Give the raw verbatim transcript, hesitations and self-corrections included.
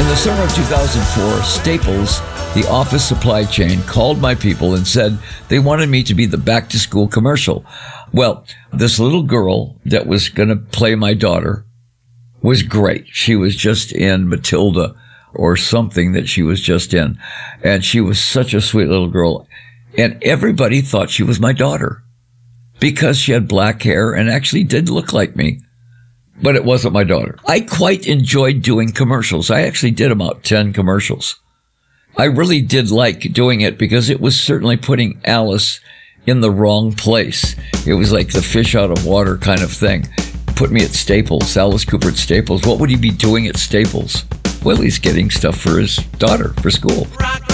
In the summer of two thousand four, Staples, the office supply chain, called my people and said they wanted me to be the back-to-school commercial. Well, this little girl that was going to play my daughter was great. She was just in Matilda or something that she was just in. And she was such a sweet little girl. And everybody thought she was my daughter because she had black hair and actually did look like me. But it wasn't my daughter. I quite enjoyed doing commercials. I actually did about ten commercials. I really did like doing it because it was certainly putting Alice in the wrong place. It was like the fish out of water kind of thing. Put me at Staples, Alice Cooper at Staples. What would he be doing at Staples? Well, he's getting stuff for his daughter for school.